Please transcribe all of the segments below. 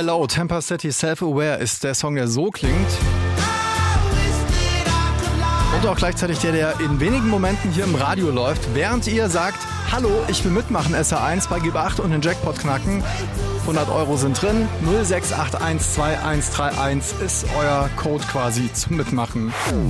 Low, Temper City Self-Aware ist der Song, der so klingt. Und auch gleichzeitig der in wenigen Momenten hier im Radio läuft, während ihr sagt, hallo, ich will mitmachen, SR1 bei Gib 8 und den Jackpot knacken. 100 Euro sind drin, 06812131 ist euer Code quasi zum Mitmachen.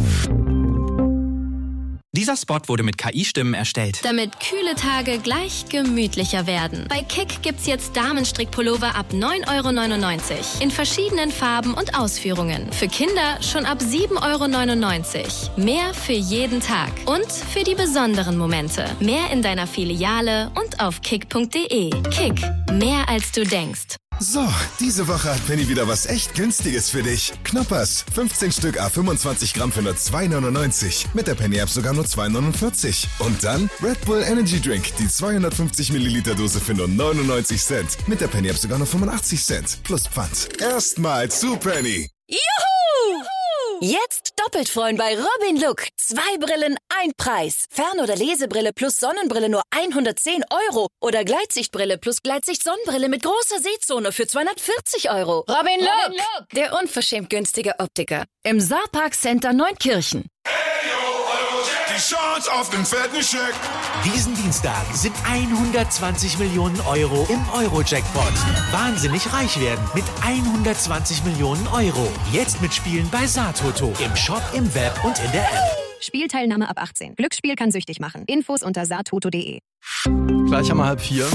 Dieser Spot wurde mit KI-Stimmen erstellt. Damit kühle Tage gleich gemütlicher werden. Bei Kick gibt's jetzt Damenstrickpullover ab 9,99 € in verschiedenen Farben und Ausführungen. Für Kinder schon ab 7,99 €. Mehr für jeden Tag und für die besonderen Momente. Mehr in deiner Filiale und auf kick.de. Kick, mehr als du denkst. So, diese Woche hat Penny wieder was echt Günstiges für dich. Knoppers, 15 Stück à 25 Gramm für nur 2,99. Mit der Penny-App sogar nur 2,49. Und dann Red Bull Energy Drink, die 250 Milliliter Dose für nur 99 Cent. Mit der Penny-App sogar nur 85 Cent. Plus Pfand. Erstmal zu Penny. Juhu! Jetzt doppelt freuen bei Robin Look. 2 Brillen, 1 Preis. Fern- oder Lesebrille plus Sonnenbrille nur 110 € Oder Gleitsichtbrille plus Gleitsicht-Sonnenbrille mit großer Sehzone für 240 €. Robin Look, der unverschämt günstige Optiker. Im Saarpark Center Neunkirchen. Die Chance auf den fetten Scheck. Diesen Dienstag sind 120 Millionen € im Euro-Jackpot. Wahnsinnig reich werden mit 120 Millionen €. Jetzt mitspielen bei Saartoto. Im Shop, im Web und in der App. Spielteilnahme ab 18. Glücksspiel kann süchtig machen. Infos unter saartoto.de. Gleich um 3:30.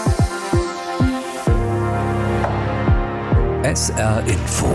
SR Info.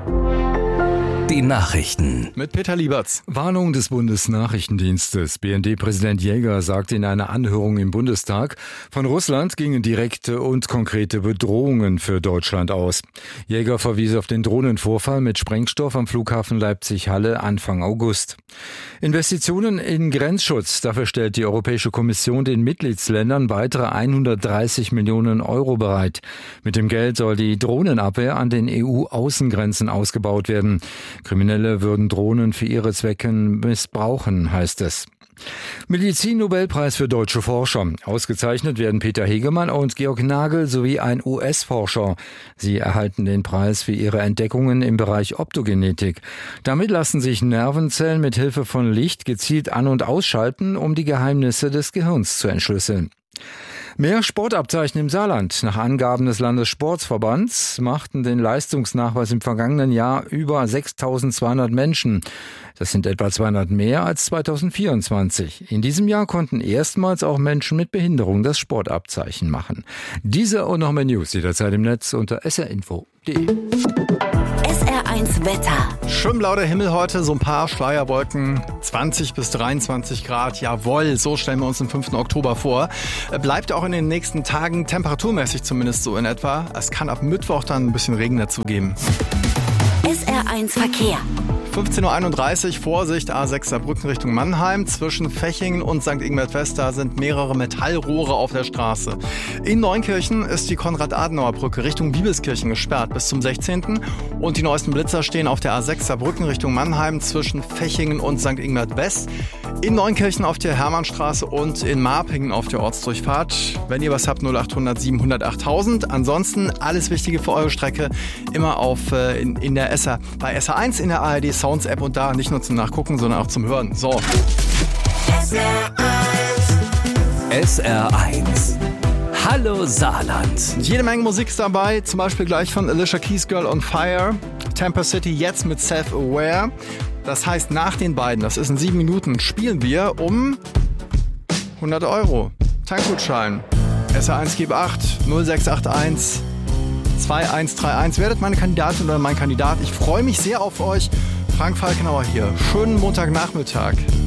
Die Nachrichten. Mit Peter Lieberts. Warnung des Bundesnachrichtendienstes. BND-Präsident Jäger sagte in einer Anhörung im Bundestag, von Russland gingen direkte und konkrete Bedrohungen für Deutschland aus. Jäger verwies auf den Drohnenvorfall mit Sprengstoff am Flughafen Leipzig-Halle Anfang August. Investitionen in Grenzschutz. Dafür stellt die Europäische Kommission den Mitgliedsländern weitere 130 Millionen € bereit. Mit dem Geld soll die Drohnenabwehr an den EU-Außengrenzen ausgebaut werden. Kriminelle würden Drohnen für ihre Zwecke missbrauchen, heißt es. Medizin-Nobelpreis für deutsche Forscher. Ausgezeichnet werden Peter Hegemann und Georg Nagel sowie ein US-Forscher. Sie erhalten den Preis für ihre Entdeckungen im Bereich Optogenetik. Damit lassen sich Nervenzellen mit Hilfe von Licht gezielt an- und ausschalten, um die Geheimnisse des Gehirns zu entschlüsseln. Mehr Sportabzeichen im Saarland. Nach Angaben des Landessportverbands machten den Leistungsnachweis im vergangenen Jahr über 6.200 Menschen. Das sind etwa 200 mehr als 2024. In diesem Jahr konnten erstmals auch Menschen mit Behinderung das Sportabzeichen machen. Diese und noch mehr News jederzeit im Netz unter srinfo.de. SR1 Wetter. Schön blau der Himmel heute, so ein paar Schleierwolken, 20 bis 23 Grad. Jawohl, so stellen wir uns den 5. Oktober vor. Bleibt auch in den nächsten Tagen temperaturmäßig zumindest so in etwa. Es kann ab Mittwoch dann ein bisschen Regen dazu geben. SR1 Verkehr. 15.31 Uhr, Vorsicht, A6 Saarbrücken Richtung Mannheim. Zwischen Fechingen und St. Ingbert West, da sind mehrere Metallrohre auf der Straße. In Neunkirchen ist die Konrad-Adenauer-Brücke Richtung Bibelskirchen gesperrt bis zum 16. Und die neuesten Blitzer stehen auf der A6 Saarbrücken Richtung Mannheim zwischen Fechingen und St. Ingbert West. In Neunkirchen auf der Hermannstraße und in Marpingen auf der Ortsdurchfahrt. Wenn ihr was habt, 0800 700 8000. Ansonsten alles Wichtige für eure Strecke immer in der bei SR1 in der ARD Sounds App und da nicht nur zum Nachgucken, sondern auch zum Hören. So. SR1. Hallo Saarland. Jede Menge Musik ist dabei, zum Beispiel gleich von Alicia Keys Girl on Fire. Temper City jetzt mit Self-Aware. Das heißt, nach den beiden, das ist in 7 Minuten, spielen wir um 100 €. Tankgutschein. SR1 Gib 8 0681 2131. Werdet meine Kandidatin oder mein Kandidat. Ich freue mich sehr auf euch. Frank Falkenauer hier. Schönen Montagnachmittag.